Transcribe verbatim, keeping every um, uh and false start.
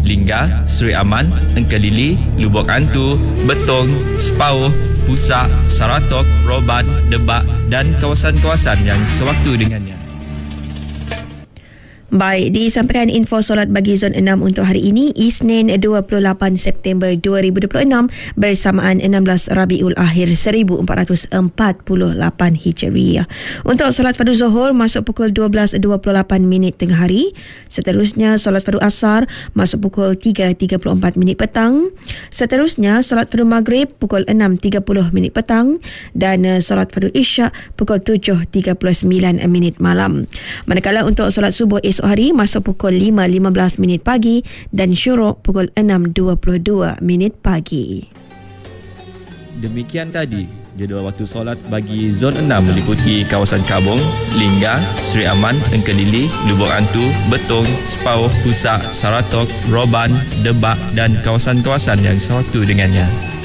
Lingga, Seri Aman, Engkelili, Lubuk Antu, Betong, Sepauh, Pusak, Saratok, Roban, Debak dan kawasan-kawasan yang sewaktu dengannya. Baik, disampaikan info solat bagi zon enam untuk hari ini, Isnin dua puluh lapan September dua ribu dua puluh enam bersamaan enam belas Rabiul Akhir seribu empat ratus empat puluh lapan Hijriah. Untuk solat fardu Zuhur masuk pukul dua belas dua puluh lapan minit tengah hari. Seterusnya solat fardu Asar masuk pukul tiga tiga puluh empat minit petang. Seterusnya solat fardu Maghrib pukul enam tiga puluh minit petang dan uh, solat fardu Isyak pukul tujuh tiga puluh sembilan minit malam. Manakala untuk solat subuh esok hari masuk pukul lima lima belas minit pagi dan syuruk pukul enam dua puluh dua minit pagi. Demikian tadi jadual waktu solat bagi zon enam meliputi kawasan Kabong, Lingga, Seri Aman, Engkelili, Lubuk Antu, Betong, Sepauh, Pusak, Saratok, Roban, Debak dan kawasan-kawasan yang sewaktu dengannya.